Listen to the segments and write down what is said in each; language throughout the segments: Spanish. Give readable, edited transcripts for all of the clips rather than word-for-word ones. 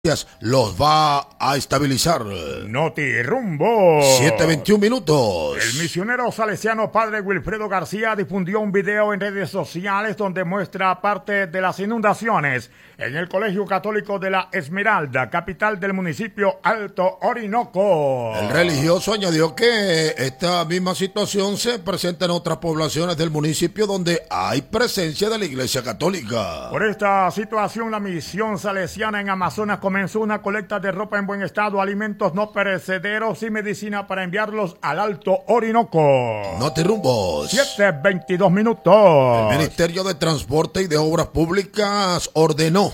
los va a estabilizar. Notirumbo. 7:21 minutos. El misionero salesiano padre Wilfredo García difundió un video en redes sociales donde muestra parte de las inundaciones en el Colegio Católico de la Esmeralda, capital del municipio Alto Orinoco. El religioso añadió que esta misma situación se presenta en otras poblaciones del municipio donde hay presencia de la Iglesia Católica. Por esta situación, la misión salesiana en Amazonas comenzó una colecta de ropa en buen estado, alimentos no perecederos y medicina para enviarlos al Alto Orinoco. Notirumbos. 7:22 minutos. El Ministerio de Transporte y de Obras Públicas ordenó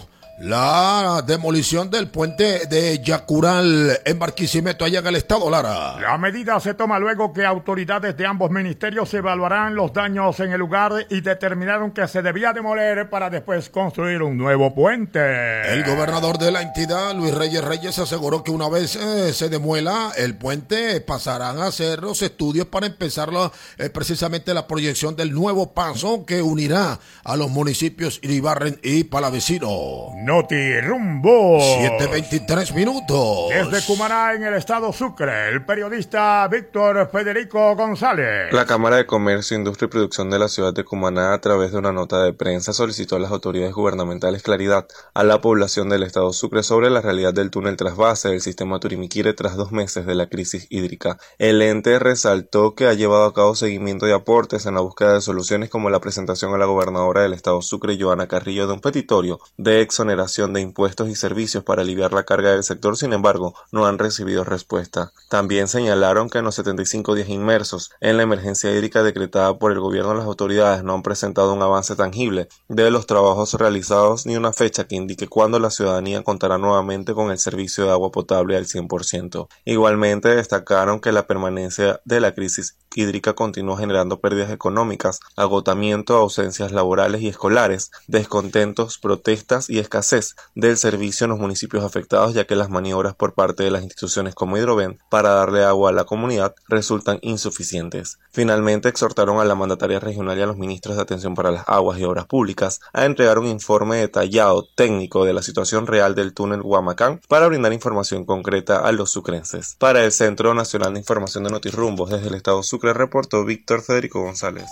la demolición del puente de Yacural en Barquisimeto, allá en el estado Lara. La medida se toma luego que autoridades de ambos ministerios evaluarán los daños en el lugar y determinaron que se debía demoler para después construir un nuevo puente. El gobernador de la entidad, Luis Reyes, aseguró que una vez se demuela el puente, pasarán a hacer los estudios para empezar precisamente la proyección del nuevo paso que unirá a los municipios Iribarren y Palavecino. Notirumbo. 7:23 minutos. Desde Cumaná, en el estado Sucre, el periodista Víctor Federico González. La Cámara de Comercio, Industria y Producción de la ciudad de Cumaná, a través de una nota de prensa, solicitó a las autoridades gubernamentales claridad a la población del estado Sucre sobre la realidad del túnel trasvase del sistema Turimiquire tras 2 meses de la crisis hídrica. El ente resaltó que ha llevado a cabo seguimiento y aportes en la búsqueda de soluciones, como la presentación a la gobernadora del estado Sucre, Joana Carrillo, de un petitorio de exoneración de impuestos y servicios para aliviar la carga del sector. Sin embargo, no han recibido respuesta. También señalaron que en los 75 días inmersos en la emergencia hídrica decretada por el gobierno, las autoridades no han presentado un avance tangible de los trabajos realizados ni una fecha que indique cuándo la ciudadanía contará nuevamente con el servicio de agua potable al 100%. Igualmente destacaron que la permanencia de la crisis hídrica continúa generando pérdidas económicas, agotamiento, ausencias laborales y escolares, descontentos, protestas y escasez del servicio en los municipios afectados, ya que las maniobras por parte de las instituciones como Hidrovent para darle agua a la comunidad resultan insuficientes. Finalmente exhortaron a la mandataria regional y a los ministros de Atención para las Aguas y Obras Públicas a entregar un informe detallado técnico de la situación real del túnel Guamacán para brindar información concreta a los sucrenses. Para el Centro Nacional de Información de Notirrumbos, desde el estado Sucre, reportó Víctor Federico González.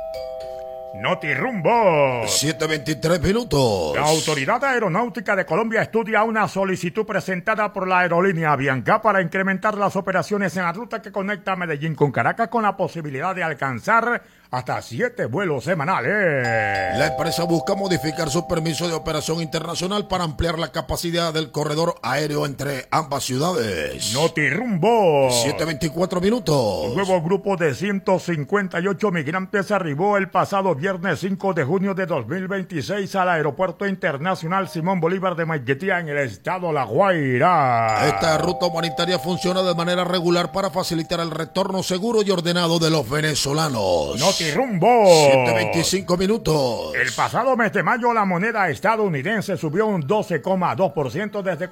Notirumbo. 7:23 minutos. La Autoridad Aeronáutica de Colombia estudia una solicitud presentada por la aerolínea Avianca para incrementar las operaciones en la ruta que conecta Medellín con Caracas, con la posibilidad de alcanzar hasta 7 vuelos semanales. La empresa busca modificar su permiso de operación internacional para ampliar la capacidad del corredor aéreo entre ambas ciudades. Notirumbo. 7:24 minutos. Un nuevo grupo de 158 migrantes arribó el pasado viernes 5 de junio de 2026 al Aeropuerto Internacional Simón Bolívar de Maiquetía, en el estado La Guaira. Esta ruta humanitaria funciona de manera regular para facilitar el retorno seguro y ordenado de los venezolanos. Notirumbo. 7:25 minutos. El pasado mes de mayo, la moneda estadounidense subió un 12,2% desde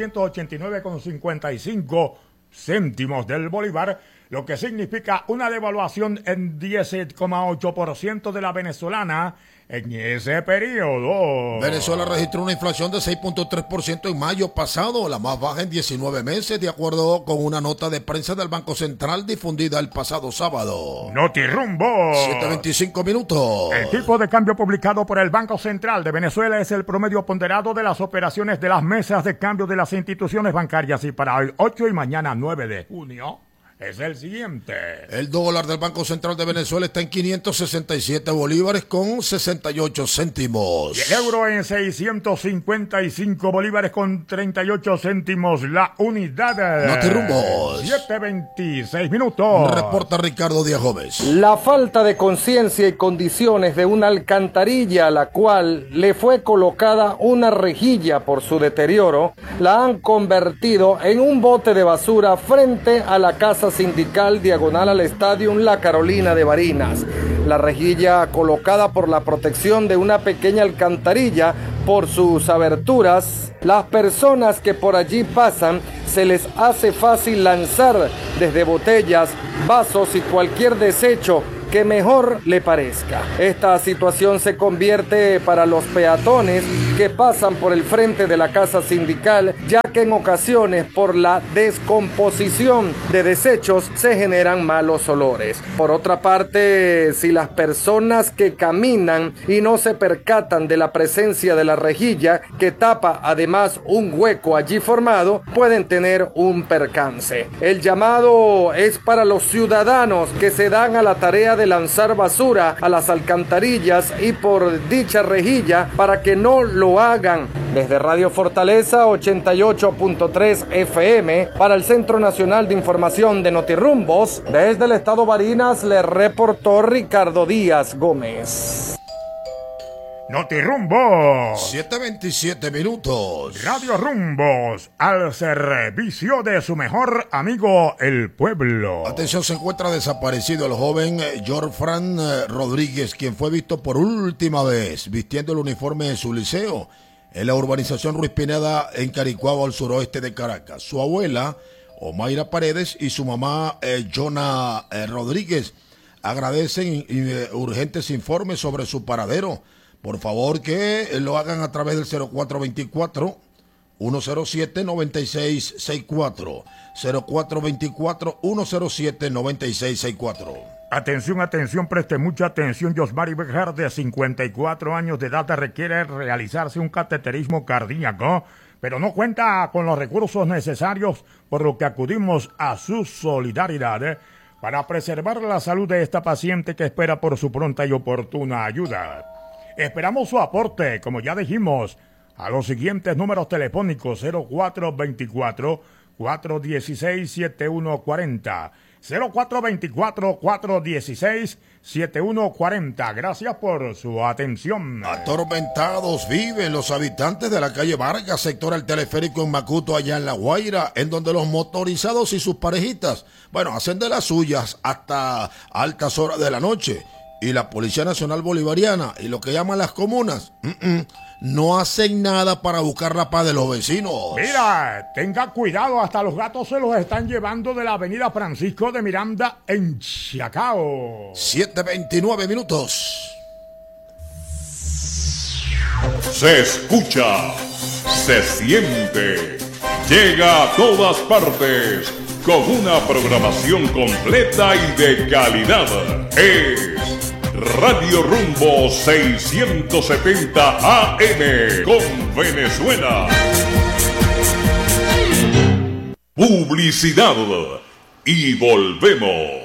489,55 céntimos del bolívar, lo que significa una devaluación en 10,8% de la venezolana en ese periodo. Venezuela registró una inflación de 6,3% en mayo pasado, la más baja en 19 meses, de acuerdo con una nota de prensa del Banco Central difundida el pasado sábado. Notirumbo. 7:25 minutos. El tipo de cambio publicado por el Banco Central de Venezuela es el promedio ponderado de las operaciones de las mesas de cambio de las instituciones bancarias, y para hoy 8 y mañana 9 de junio es el siguiente. El dólar del Banco Central de Venezuela está en 567 bolívares con 68 céntimos. Y el euro en 655 bolívares con 38 céntimos la unidad. Notirrumbos. 7:26 minutos. Reporta Ricardo Díaz Gómez. La falta de conciencia y condiciones de una alcantarilla a la cual le fue colocada una rejilla por su deterioro, la han convertido en un bote de basura frente a la casa sindical diagonal al Estadio La Carolina de Barinas. La rejilla, colocada por la protección de una pequeña alcantarilla por sus aberturas, las personas que por allí pasan se les hace fácil lanzar desde botellas, vasos y cualquier desecho que mejor le parezca. Esta situación se convierte para los peatones que pasan por el frente de la casa sindical, ya que en ocasiones por la descomposición de desechos se generan malos olores. Por otra parte, si las personas que caminan y no se percatan de la presencia de la rejilla que tapa además un hueco allí formado, pueden tener un percance. El llamado es para los ciudadanos que se dan a la tarea de lanzar basura a las alcantarillas y por dicha rejilla para que no lo hagan. Desde Radio Fortaleza 88.3 FM para el Centro Nacional de Información de Notirrumbos, desde el estado Barinas le reportó Ricardo Díaz Gómez. Notirrumbos. 7:27 minutos. Radio Rumbos, al servicio de su mejor amigo, el pueblo. Atención, se encuentra desaparecido el joven Jorfran Rodríguez, quien fue visto por última vez vistiendo el uniforme de su liceo en la urbanización Ruiz Pineda, en Caricuao, al suroeste de Caracas. Su abuela, Omaira Paredes, y su mamá, Jonah Rodríguez, agradecen urgentes informes sobre su paradero. Por favor, que lo hagan a través del 0424-107-9664. 0424-107-9664. Atención, atención, preste mucha atención. Yosmari Bejar, de 54 años de edad, requiere realizarse un cateterismo cardíaco, pero no cuenta con los recursos necesarios, por lo que acudimos a su solidaridad para preservar la salud de esta paciente que espera por su pronta y oportuna ayuda. Esperamos su aporte, como ya dijimos, a los siguientes números telefónicos: 0424-416-7140, 0424-416-7140. Gracias por su atención. Atormentados viven los habitantes de la calle Vargas, sector El Teleférico en Macuto, allá en La Guaira, en donde los motorizados y sus parejitas, hacen de las suyas hasta altas horas de la noche. Y la Policía Nacional Bolivariana y lo que llaman las comunas no hacen nada para buscar la paz de los vecinos. Mira, tenga cuidado, hasta los gatos se los están llevando de la avenida Francisco de Miranda en Chacao. 7:29 minutos. Se escucha, se siente, llega a todas partes con una programación completa y de calidad. Es Radio Rumbo 670 AM con Venezuela. Publicidad y volvemos.